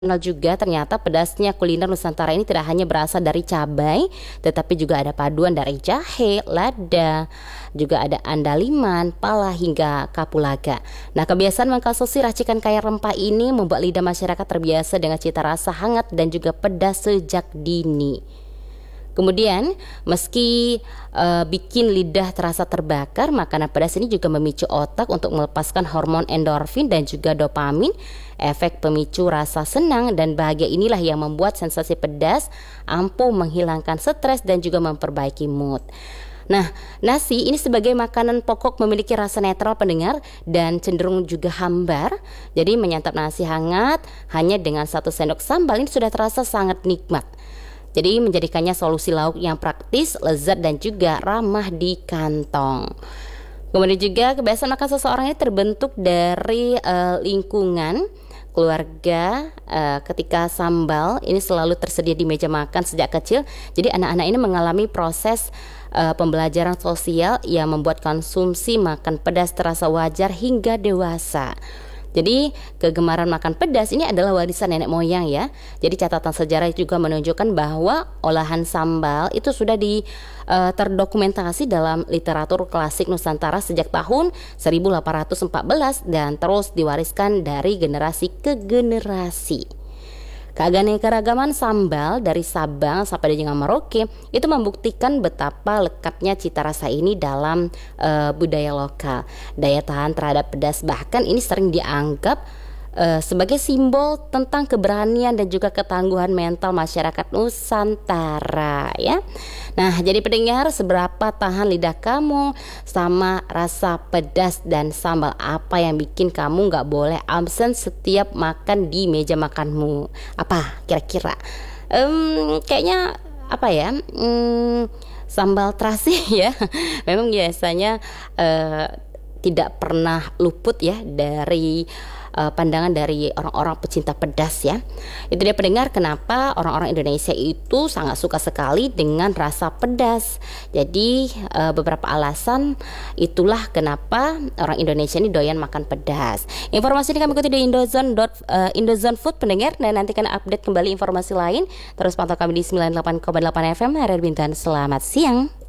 juga ternyata pedasnya kuliner Nusantara ini tidak hanya berasal dari cabai, tetapi juga ada paduan dari jahe, lada, juga ada andaliman, pala hingga kapulaga. Nah, kebiasaan mengkonsumsi racikan kaya rempah ini membuat lidah masyarakat terbiasa dengan cita rasa hangat dan juga pedas sejak dini. Kemudian, meski bikin lidah terasa terbakar, makanan pedas ini juga memicu otak untuk melepaskan hormon endorfin dan juga dopamin. Efek pemicu rasa senang dan bahagia inilah yang membuat sensasi pedas ampuh menghilangkan stres dan juga memperbaiki mood. Nah, nasi ini sebagai makanan pokok memiliki rasa netral pendengar dan cenderung juga hambar. Jadi menyantap nasi hangat hanya dengan 1 sendok sambal ini sudah terasa sangat nikmat. Jadi menjadikannya solusi lauk yang praktis, lezat dan juga ramah di kantong. Kemudian juga kebiasaan makan seseorang ini terbentuk dari lingkungan keluarga. Ketika sambal ini selalu tersedia di meja makan sejak kecil. Jadi anak-anak ini mengalami proses pembelajaran sosial yang membuat konsumsi makan pedas terasa wajar hingga dewasa. Jadi kegemaran makan pedas ini adalah warisan nenek moyang ya. Jadi catatan sejarah juga menunjukkan bahwa olahan sambal itu sudah terdokumentasi dalam literatur klasik Nusantara sejak tahun 1814 dan terus diwariskan dari generasi ke generasi. Keanekaragaman sambal dari Sabang sampai dengan Merauke itu membuktikan betapa lekatnya cita rasa ini dalam budaya lokal. Daya tahan terhadap pedas bahkan ini sering dianggap sebagai simbol tentang keberanian dan juga ketangguhan mental masyarakat Nusantara ya. Nah, jadi pendengar, seberapa tahan lidah kamu sama rasa pedas dan sambal? Apa yang bikin kamu gak boleh absen setiap makan di meja makanmu? Apa kira-kira? Kayaknya apa ya? Sambal terasi ya. Memang biasanya tidak pernah luput ya dari pandangan dari orang-orang pecinta pedas ya. Itu dia pendengar, kenapa orang-orang Indonesia itu sangat suka sekali dengan rasa pedas. Jadi beberapa alasan itulah kenapa orang Indonesia ini doyan makan pedas. Informasi ini kami ikuti di Indozone Food pendengar, dan nantikan update kembali informasi lain. Terus pantau kami di 98,8 FM Radio Bintan. Selamat siang.